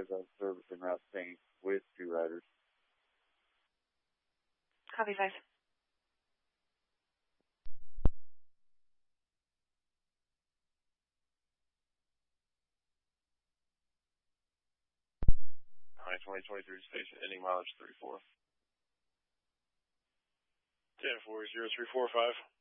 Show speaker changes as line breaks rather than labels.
advise of service and route change with 2 riders.
Copy 5.
High 2023 station, ending mileage 34.
10-4, 0345.